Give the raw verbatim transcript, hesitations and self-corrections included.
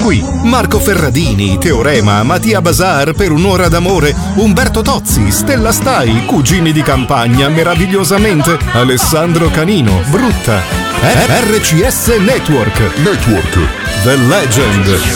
Qui Marco Ferradini, Teorema, Mattia Bazar per un'ora d'amore, Umberto Tozzi, Stella Stai, Cugini di campagna meravigliosamente, Alessandro Canino, Brutta, R C S Network, Network, The Legend.